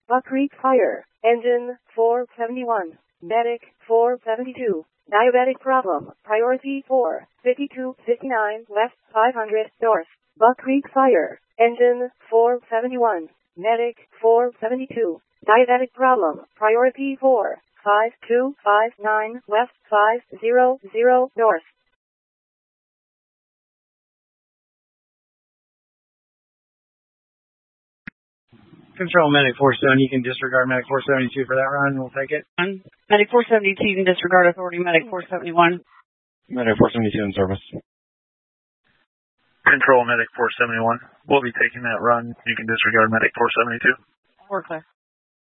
Buck Creek Fire, Engine 471, Medic 472, Diabetic Problem, Priority 4, 5259 West 500 North, Buck Creek Fire, Engine 471, Medic 472, Diabetic Problem, Priority 4, 5259 West 500 North. Control Medic 47, you can disregard Medic 472 for that run, we'll take it. Medic 472, you can disregard authority, Medic 471. Medic 472 in service. Control Medic 471, we'll be taking that run, you can disregard Medic 472. We're clear.